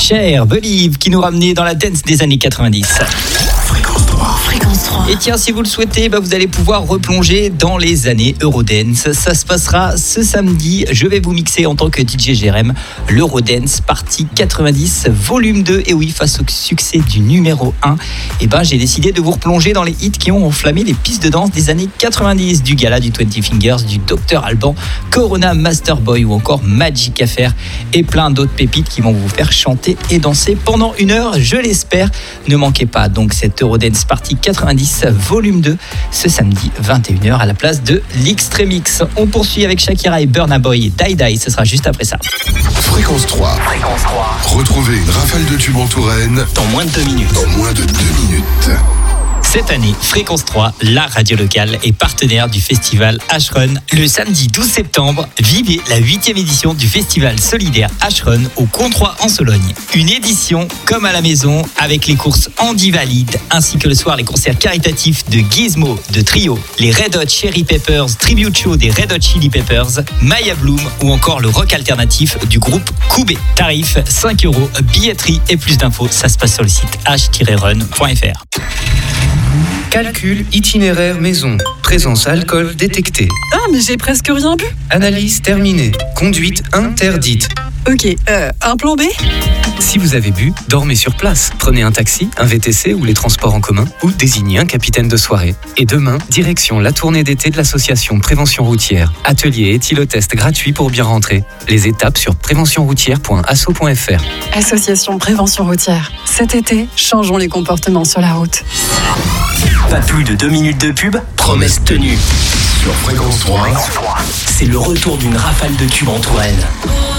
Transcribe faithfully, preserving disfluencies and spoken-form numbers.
Cher, Believe, qui nous ramenait dans la dance des années quatre-vingt-dix. Fréquence trois. Fréquence trois. Et tiens, si vous le souhaitez, bah, vous allez pouvoir replonger dans les années Eurodance. Ça se passera ce samedi. Je vais vous mixer en tant que D J G R M l'Eurodance partie quatre-vingt-dix volume deux. Et oui, face au succès du numéro un, et ben, j'ai décidé de vous replonger dans les hits qui ont enflammé les pistes de danse des années quatre-vingt-dix. Du Gala, du Twenty Fingers, du Docteur Alban, Corona, Masterboy ou encore Magic Affair. Et plein d'autres pépites qui vont vous faire chanter et danser pendant une heure, je l'espère. Ne manquez pas donc cette Eurodance partie quatre-vingt-dix volume deux ce samedi vingt et une heures à la place de l'Xtremix. On poursuit avec Shakira et Burna Boy et Die Die, ce sera juste après ça. Fréquence trois. Fréquence trois. Retrouvez une rafale de tubes en Touraine dans moins de deux minutes. Dans moins de deux minutes. Cette année, Fréquence trois, la radio locale, est partenaire du festival H-Run. Le samedi douze septembre, vivez la huitième édition du festival solidaire H-Run au Comtrois en Sologne. Une édition comme à la maison avec les courses Andy Valide ainsi que le soir les concerts caritatifs de Gizmo, de Trio, les Red Hot Chili Peppers, Tribute Show des Red Hot Chili Peppers, Maya Bloom ou encore le rock alternatif du groupe Koubé. Tarif cinq euros, billetterie et plus d'infos, ça se passe sur le site h tiret run point f r. Calcul itinéraire maison. Présence alcool détectée. Ah, mais j'ai presque rien bu. Analyse terminée. Conduite interdite. Ok, euh, un plan B ? Si vous avez bu, dormez sur place. Prenez un taxi, un V T C ou les transports en commun ou désignez un capitaine de soirée. Et demain, direction la tournée d'été de l'association Prévention Routière. Atelier et éthylotest gratuit pour bien rentrer. Les étapes sur prévention routière point asso point f r. Association Prévention Routière. Cet été, changeons les comportements sur la route. Pas plus de deux minutes de pub, promesse tenue. Sur Fréquence trois, c'est le retour d'une rafale de tubes en Touraine.